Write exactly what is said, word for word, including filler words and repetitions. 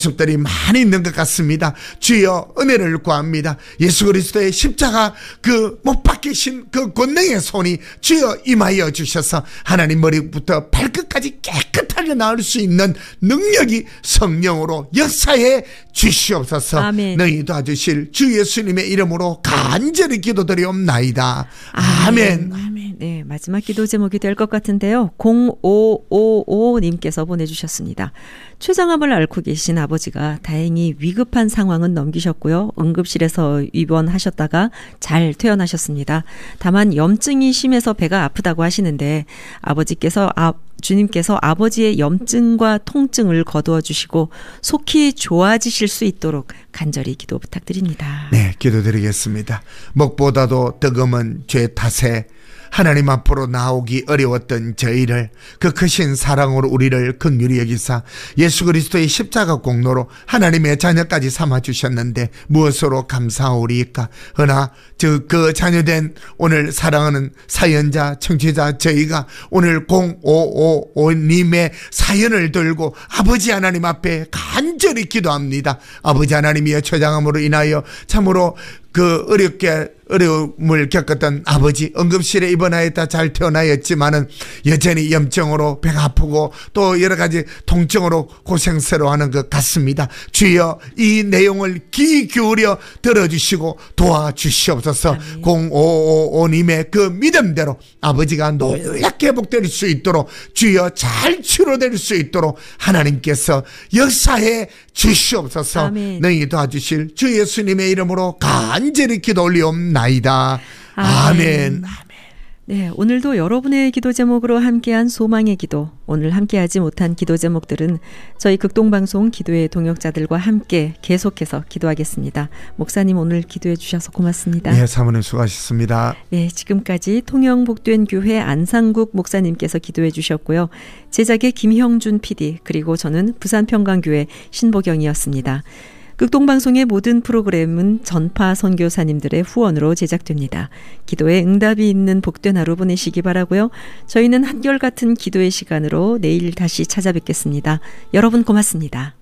모습들이 많이 있는 것 같습니다. 주여 은혜를 구합니다. 예수 그리스도의 십자가 그 못 박히신 그 권능의 손이 주여 임하여 주셔서 하나님 머리부터 발끝까지 깨끗하게 나을 수 있는 능력이 성령으로 역사해 주시옵소서. 아멘. 너희 도와주실 주 예수님의 이름으로 간절히 기도드리옵나이다. 아멘. 아멘. 네, 마지막 기도 제목이 될 것 같은데요. 공오오오 님께서 보내주셨습니다. 췌장암을 앓고 계신 아버지가 다행히 위급한 상황은 넘기셨고요. 응급실에서 입원하셨다가 잘 퇴원하셨습니다. 다만 염증이 심해서 배가 아프다고 하시는데 아버지께서 아, 주님께서 아버지의 염증과 통증을 거두어 주시고 속히 좋아지실 수 있도록 간절히 기도 부탁드립니다. 네, 기도드리겠습니다. 무엇보다도 득음은 죄 탓에 하나님 앞으로 나오기 어려웠던 저희를 그 크신 사랑으로 우리를 긍휼히 여기사 예수 그리스도의 십자가 공로로 하나님의 자녀까지 삼아주셨는데 무엇으로 감사하오리까. 허나 저 그 자녀된 오늘 사랑하는 사연자 청취자 저희가 오늘 공오오오 님의 사연을 들고 아버지 하나님 앞에 간절히 기도합니다. 아버지 하나님이여, 췌장암으로 인하여 참으로 그 어렵게 어려움을 겪었던 아버지, 응급실에 입원하였다 잘 퇴원하였지만은 여전히 염증으로 배가 아프고 또 여러 가지 통증으로 고생스러워하는 것 같습니다. 주여 이 내용을 귀 기울여 들어주시고 도와주시옵소서. 공오오오 님의 그 믿음대로 아버지가 놀랍게 회복될 수 있도록 주여 잘 치료될 수 있도록 하나님께서 역사해 주시옵소서. 아멘. 너희 도와주실 주 예수님의 이름으로 간절히 기도 올리옵나이다. 아멘. 아멘. 네, 오늘도 여러분의 기도 제목으로 함께한 소망의 기도, 오늘 함께하지 못한 기도 제목들은 저희 극동방송 기도의 동역자들과 함께 계속해서 기도하겠습니다. 목사님 오늘 기도해 주셔서 고맙습니다. 네, 사모님 수고하셨습니다. 네, 지금까지 통영복된 교회 안상국 목사님께서 기도해 주셨고요. 제작의 김형준 피디, 그리고 저는 부산평강교회 신보경이었습니다. 극동방송의 모든 프로그램은 전파 선교사님들의 후원으로 제작됩니다. 기도에 응답이 있는 복된 하루 보내시기 바라고요. 저희는 한결같은 기도의 시간으로 내일 다시 찾아뵙겠습니다. 여러분 고맙습니다.